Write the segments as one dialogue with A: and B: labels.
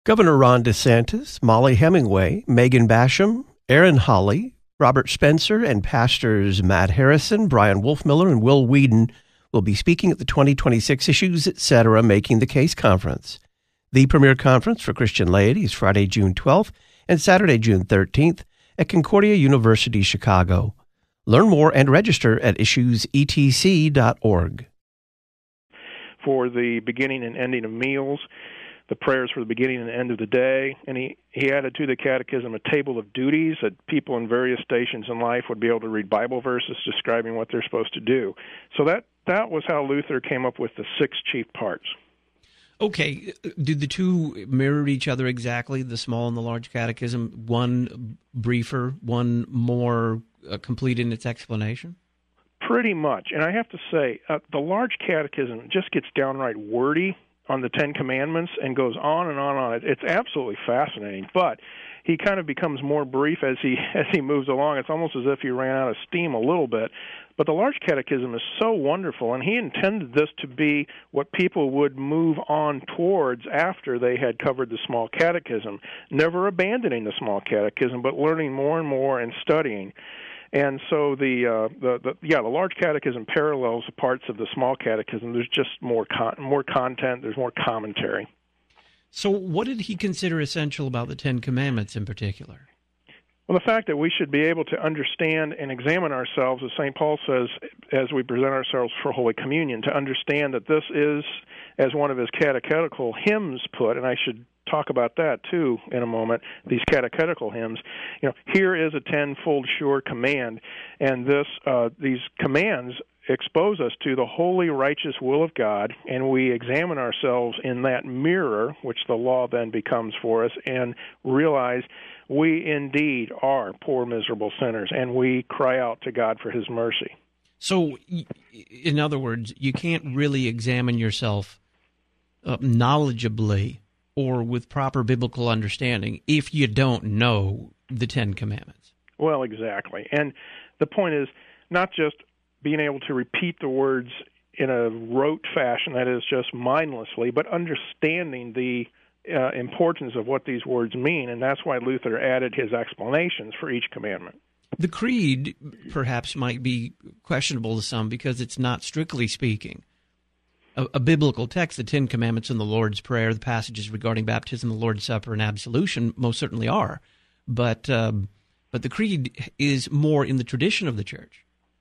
A: Governor Ron DeSantis, Molly Hemingway, Megan Basham, Aaron Hawley, Robert Spencer, and pastors Matt Harrison, Brian Wolfmiller, and Will Whedon will be speaking at the 2026 Issues Etc. Making the Case Conference. The premier conference for Christian laity is Friday, June 12th and Saturday, June 13th at Concordia University, Chicago. Learn more and register at issuesetc.org.
B: For the beginning and ending of meals, the prayers for the beginning and end of the day, and he added to the catechism a table of duties that people in various stations in life would be able to read Bible verses describing what they're supposed to do. So that was how Luther came up with the 6 chief parts.
C: Okay, do the two mirror each other exactly, the small and the large catechism, one briefer, one more complete in its explanation?
B: Pretty much, and I have to say, the large catechism just gets downright wordy on the Ten Commandments and goes on and on and on. It's absolutely fascinating, but he kind of becomes more brief as he moves along. It's almost as if he ran out of steam a little bit. But the large catechism is so wonderful, and he intended this to be what people would move on towards after they had covered the small catechism, never abandoning the small catechism, but learning more and more and studying. And so the large catechism parallels the parts of the small catechism. There's just more content. There's more commentary.
C: So what did he consider essential about the Ten Commandments in particular?
B: Well, the fact that we should be able to understand and examine ourselves, as St. Paul says, as we present ourselves for Holy Communion, to understand that this is, as one of his catechetical hymns put, and I should talk about that too in a moment, these catechetical hymns. Here is a tenfold sure command, and these commands expose us to the holy, righteous will of God, and we examine ourselves in that mirror, which the law then becomes for us, and realize we indeed are poor, miserable sinners, and we cry out to God for His mercy.
C: So, in other words, you can't really examine yourself knowledgeably or with proper biblical understanding if you don't know the Ten Commandments.
B: Well, exactly. And the point is not just being able to repeat the words in a rote fashion, that is just mindlessly, but understanding the importance of what these words mean, and that's why Luther added his explanations for each commandment.
C: The creed perhaps might be questionable to some because it's not, strictly speaking, a biblical text. The Ten Commandments and the Lord's Prayer, the passages regarding baptism, the Lord's Supper, and absolution most certainly are. But the creed is more in the tradition of the Church.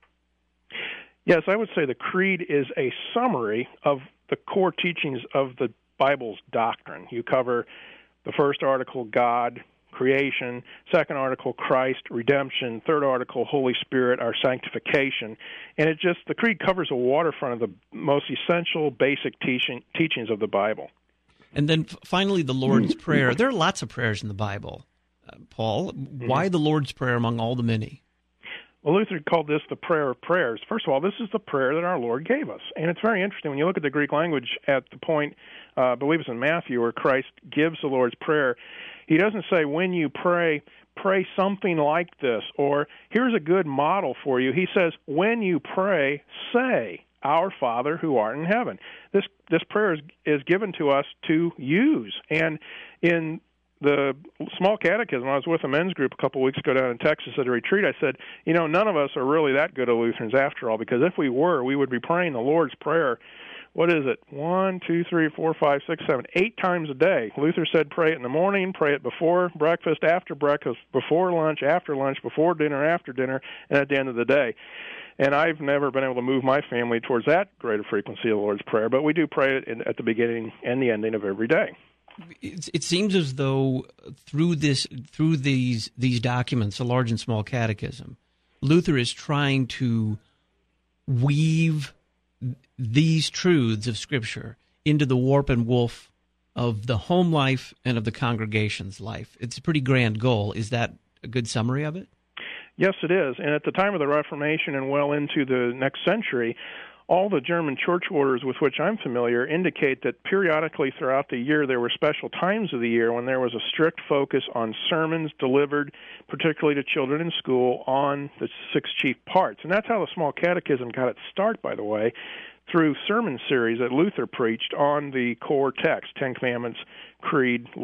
B: Yes, I would say the creed is a summary of the core teachings of the Bible's doctrine. You cover the first article, God, creation; second article, Christ, redemption; third article, Holy Spirit, our sanctification. And the creed covers a waterfront of the most essential, basic teachings of the Bible.
C: And then finally, the Lord's Prayer. There are lots of prayers in the Bible, Paul. Why the Lord's Prayer among all the many?
B: Well, Luther called this the prayer of prayers. First of all, this is the prayer that our Lord gave us. And it's very interesting when you look at the Greek language at the point, I believe it's in Matthew, where Christ gives the Lord's Prayer. He doesn't say, when you pray something like this, or here's a good model for you. He says, when you pray, say, Our Father who art in heaven. This prayer is given to us to use. And in the small catechism, I was with a men's group a couple of weeks ago down in Texas at a retreat. I said, none of us are really that good at Lutherans after all, because if we were, we would be praying the Lord's Prayer. What is it? 1, 2, 3, 4, 5, 6, 7, 8 times a day. Luther said pray it in the morning, pray it before breakfast, after breakfast, before lunch, after lunch, before dinner, after dinner, and at the end of the day. And I've never been able to move my family towards that greater frequency of the Lord's Prayer, but we do pray it at the beginning and the ending of every day.
C: It seems as though through these documents, the large and small catechism, Luther is trying to weave these truths of Scripture into the warp and woof of the home life and of the congregation's life. It's a pretty grand goal. Is that a good summary of it?
B: Yes, it is. And at the time of the Reformation and well into the next century, all the German church orders with which I'm familiar indicate that periodically throughout the year there were special times of the year when there was a strict focus on sermons delivered, particularly to children in school, on the 6 chief parts. And that's how the Small Catechism got its start, by the way, through sermon series that Luther preached on the core text, Ten Commandments, Creed,